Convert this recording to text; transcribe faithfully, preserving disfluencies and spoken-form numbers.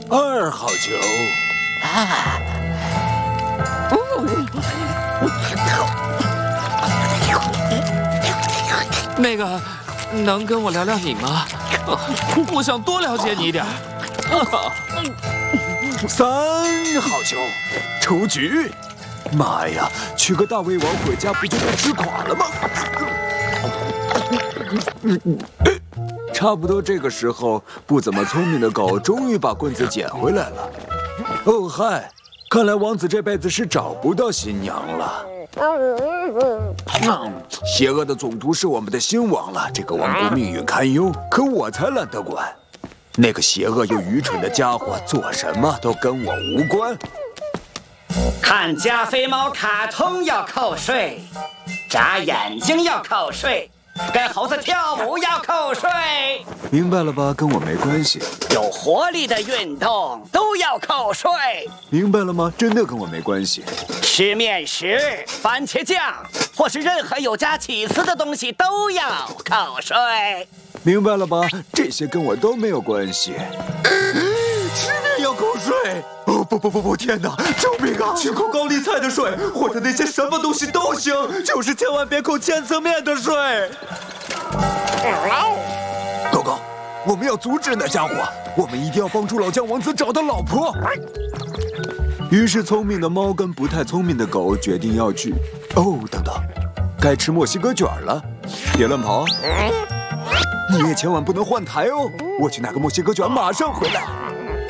二号酒。 啊！ 那个，能跟我聊聊你吗？我想多了解你一点。 三号酒，出局。妈呀，娶个大胃王回家不就被吃垮了吗？差不多这个时候，不怎么聪明的狗终于把棍子捡回来了。哦嗨，看来王子这辈子是找不到新娘了。嗯，邪恶的总督是我们的新王了，这个王国命运堪忧，可我才懒得管。那个邪恶又愚蠢的家伙做什么都跟我无关。 看加菲猫卡通要扣税，眨眼睛要扣税，跟猴子跳舞要扣税。 明白了吧？跟我没关系。 有活力的运动都要扣税。 明白了吗？真的跟我没关系。 吃面食、番茄酱或是任何有加起司的东西都要扣税。 明白了吧？这些跟我都没有关系。 吃面要扣税？哦不不不不！天哪，救命啊！去扣高丽菜的税，或者那些什么东西都行，就是千万别扣千层面的税。 狗狗，我们要阻止那家伙，我们一定要帮助老姜王子找到老婆。于是，聪明的猫跟不太聪明的狗决定要去。哦，等等，该吃墨西哥卷了，别乱跑。你也千万不能换台哦！我去拿个墨西哥卷，马上回来。